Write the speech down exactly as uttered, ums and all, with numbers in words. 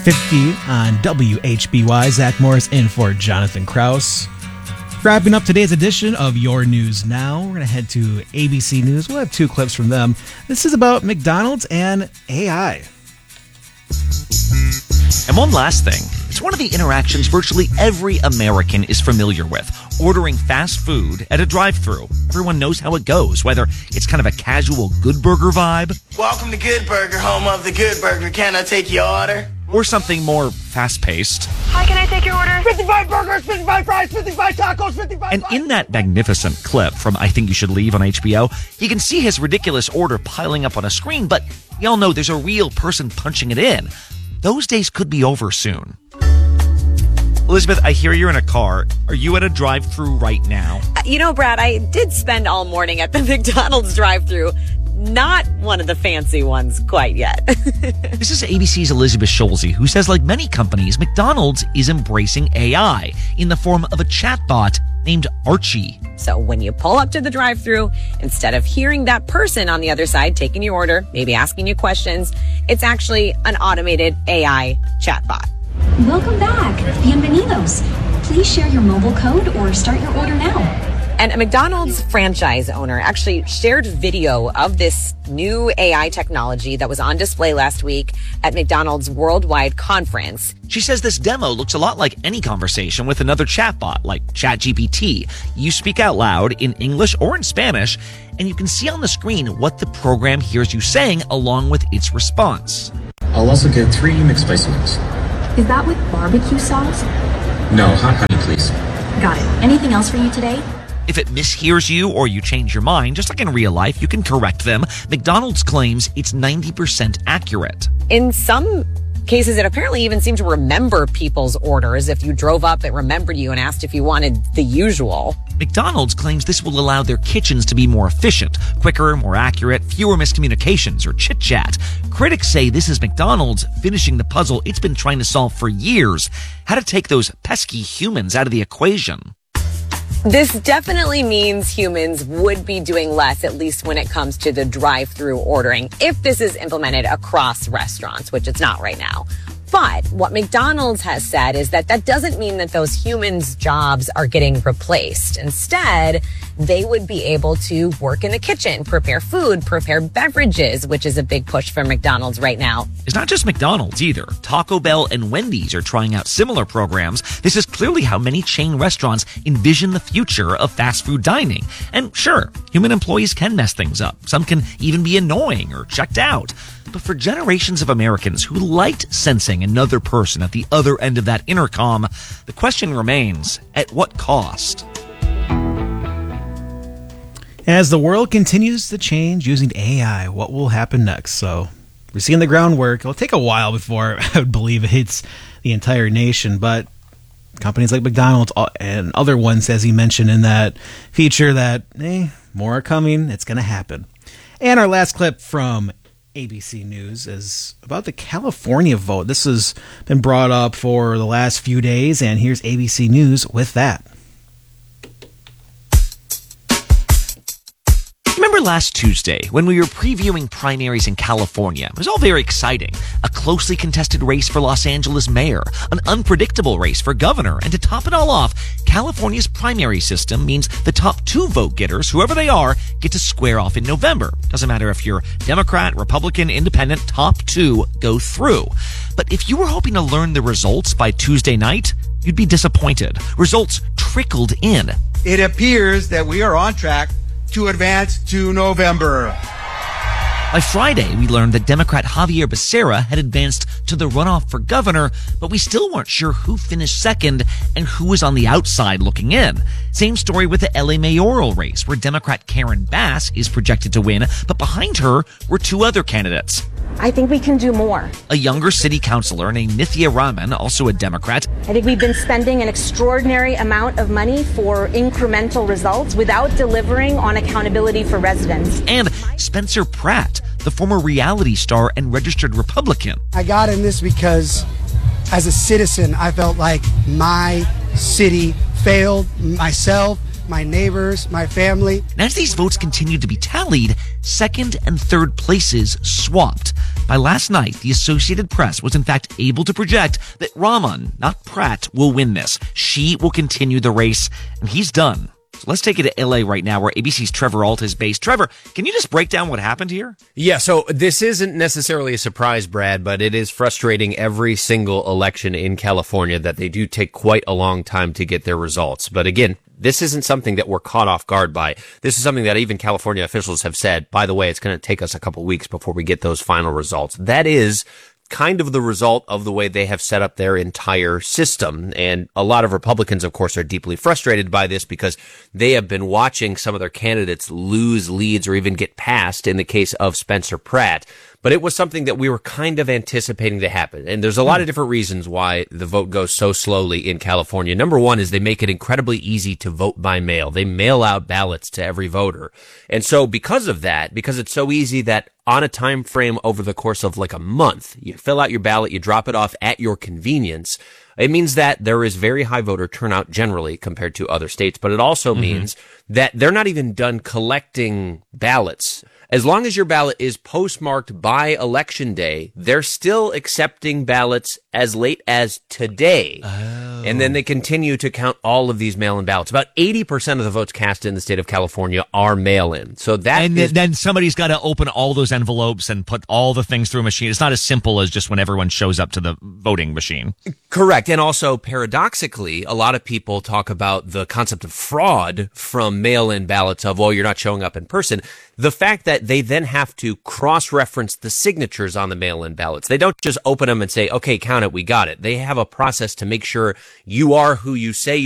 fifty on W H B Y. Zach Morris in for Jonathan Krause. Wrapping up today's edition of Your News Now, we're going to head to A B C News. We'll have two clips from them. This is about McDonald's and A I. And one last thing. It's one of the interactions virtually every American is familiar with. Ordering fast food at a drive-thru. Everyone knows how it goes, whether it's kind of a casual Good Burger vibe. Welcome to Good Burger, home of the Good Burger. Can I take your order? Or something more fast-paced. Hi, can I take your order? fifty-five burgers, fifty-five fries, fifty-five tacos, fifty-five And in that magnificent clip from I Think You Should Leave on H B O, you can see his ridiculous order piling up on a screen, but y'all know there's a real person punching it in. Those days could be over soon. Elizabeth, I hear you're in a car. Are you at a drive-thru right now? You know, Brad, I did spend all morning at the McDonald's drive-thru. Not one of the fancy ones quite yet. This is A B C's Elizabeth Schulze, who says, like many companies, McDonald's is embracing A I in the form of a chatbot named Archie. So when you pull up to the drive-thru, instead of hearing that person on the other side taking your order, maybe asking you questions, it's actually an automated A I chatbot. Welcome back. Bienvenidos. Please share your mobile code or start your order now. And a McDonald's franchise owner actually shared video of this new A I technology that was on display last week at McDonald's Worldwide Conference. She says this demo looks a lot like any conversation with another chatbot like ChatGPT. You speak out loud in English or in Spanish, and you can see on the screen what the program hears you saying along with its response. I'll also get three McSpicy wings. Is that with barbecue sauce? No, hot honey, please. Got it. Anything else for you today? If it mishears you or you change your mind, just like in real life, you can correct them. McDonald's claims it's ninety percent accurate. In some cases, it apparently even seemed to remember people's orders. If you drove up, it remembered you and asked if you wanted the usual. McDonald's claims this will allow their kitchens to be more efficient, quicker, more accurate, fewer miscommunications or chit-chat. Critics say this is McDonald's finishing the puzzle it's been trying to solve for years: how to take those pesky humans out of the equation. This definitely means humans would be doing less, at least when it comes to the drive-through ordering, if this is implemented across restaurants, which it's not right now. But what McDonald's has said is that that doesn't mean that those humans' jobs are getting replaced. Instead, they would be able to work in the kitchen, prepare food, prepare beverages, which is a big push for McDonald's right now. It's not just McDonald's either. Taco Bell and Wendy's are trying out similar programs. This is clearly how many chain restaurants envision the future of fast food dining. And sure, human employees can mess things up. Some can even be annoying or checked out. But for generations of Americans who liked sensing another person at the other end of that intercom, the question remains, at what cost? As the world continues to change using A I, what will happen next? So we're seeing the groundwork. It'll take a while before I would believe it hits the entire nation, but companies like McDonald's and other ones, as he mentioned in that feature, that eh, more are coming. It's going to happen. And our last clip from A B C News is about the California vote. This has been brought up for the last few days, and here's A B C News with that. Remember last Tuesday when we were previewing primaries in California? It was all very exciting. A closely contested race for Los Angeles mayor, an unpredictable race for governor, and to top it all off, California's primary system means the top two vote getters, whoever they are, get to square off in November. Doesn't matter if you're Democrat, Republican, Independent, top two go through. But if you were hoping to learn the results by Tuesday night, you'd be disappointed. Results trickled in. It appears that we are on track to advance to November. By Friday, we learned that Democrat Javier Becerra had advanced to the runoff for governor, but we still weren't sure who finished second and who was on the outside looking in. Same story with the L A mayoral race, where Democrat Karen Bass is projected to win, but behind her were two other candidates. I think we can do more. A younger city councilor named Nithya Raman, also a Democrat. I think we've been spending an extraordinary amount of money for incremental results without delivering on accountability for residents. And Spencer Pratt, the former reality star and registered Republican. I got in this because as a citizen, I felt like my city failed myself, my neighbors, my family. And as these votes continued to be tallied, second and third places swapped. By last night, the Associated Press was in fact able to project that Rahman, not Pratt, will win this. She will continue the race, and he's done. So let's take it to L A right now, where A B C's Trevor Ault is based. Trevor, can you just break down what happened here? Yeah, so this isn't necessarily a surprise, Brad, but it is frustrating every single election in California that they do take quite a long time to get their results. But again, this isn't something that we're caught off guard by. This is something that even California officials have said, by the way, it's going to take us a couple weeks before we get those final results. That is kind of the result of the way they have set up their entire system. And a lot of Republicans, of course, are deeply frustrated by this because they have been watching some of their candidates lose leads or even get passed in the case of Spencer Pratt. But it was something that we were kind of anticipating to happen. And there's a lot of different reasons why the vote goes so slowly in California. Number one is they make it incredibly easy to vote by mail. They mail out ballots to every voter. And so because of that, because it's so easy that on a time frame over the course of like a month, you fill out your ballot, you drop it off at your convenience. It means that there is very high voter turnout generally compared to other states, but it also mm-hmm. means that they're not even done collecting ballots. As long as your ballot is postmarked by Election Day, they're still accepting ballots as late as today. Oh. And then they continue to count all of these mail-in ballots. About eighty percent of the votes cast in the state of California are mail-in. So that And is- then somebody's got to open all those envelopes and put all the things through a machine. It's not as simple as just when everyone shows up to the voting machine. Correct. And also, paradoxically, a lot of people talk about the concept of fraud from mail-in ballots of, well, you're not showing up in person. The fact that they then have to cross-reference the signatures on the mail-in ballots. They don't just open them and say, okay, count it, we got it. They have a process to make sure you are who you say you